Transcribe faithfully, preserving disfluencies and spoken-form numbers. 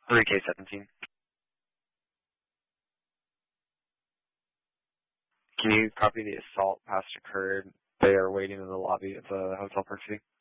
three K seventeen. Can you copy the assault past occurred? They are waiting in the lobby of the Hotel Percy.